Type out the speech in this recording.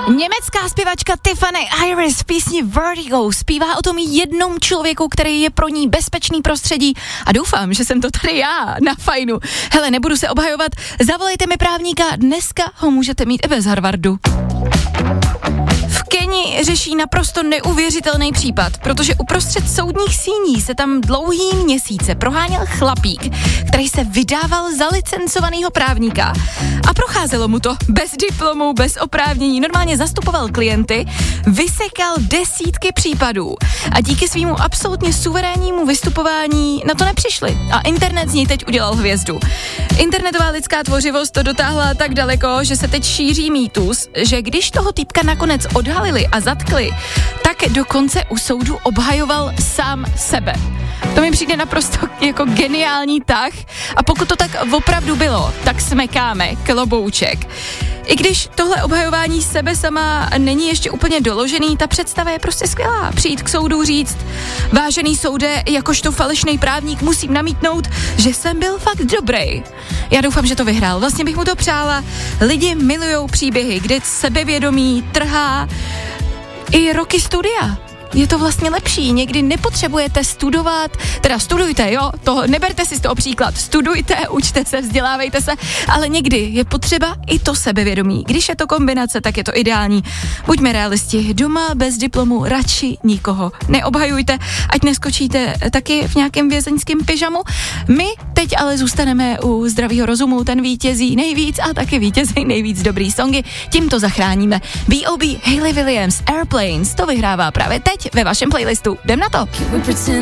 Německá zpěvačka Tiffany Iris v písni Vertigo zpívá o tom jednom člověku, který je pro ní bezpečný prostředí a doufám, že jsem to tady já na fajnu. Hele, nebudu se obhajovat, zavolejte mi právníka, dneska ho můžete mít i bez Harvardu. V Keni řeší naprosto neuvěřitelný případ, protože uprostřed soudních síní se tam dlouhý měsíce proháněl chlapík, který se vydával za licencovaného právníka a procházelo mu to bez diplomu, bez oprávnění, normálně zastupoval klienty, vysekal desítky případů a díky svýmu absolutně suverénnímu vystupování na to nepřišli a internet z něj teď udělal hvězdu. Internetová lidská tvořivost to dotáhla tak daleko, že se teď šíří mýtus, že když toho týpka nakonec odhalili a zatkli, tak dokonce u soudu obhajoval sám sebe. To mi přijde naprosto jako geniální tah a pokud to tak opravdu bylo, tak smekáme, klobouček. I když tohle obhajování sebe sama není ještě úplně doložený, ta představa je prostě skvělá. Přijít k soudu říct, vážený soude, jakožto falešný právník musím namítnout, že jsem byl fakt dobrý. Já doufám, že to vyhrál. Vlastně bych mu to přála. Lidi milujou příběhy, kde sebevědomí trhá i roky studia. Je to vlastně lepší, někdy nepotřebujete studovat, teda studujte, jo, to neberte si z toho příklad, studujte, učte se, vzdělávejte se, ale někdy je potřeba i to sebevědomí. Když je to kombinace, tak je to ideální. Buďme realisti, doma bez diplomu radši nikoho neobhajujte, ať neskočíte taky v nějakém vězeňském pyžamu. My teď ale zůstaneme u zdravého rozumu, ten vítězí nejvíc a taky vítězí nejvíc dobrý songy, tím to zachráníme. B.O.B. Hayley Williams, Airplanes, to vyhrává právě teď ve vašem playlistu. Jdem na to!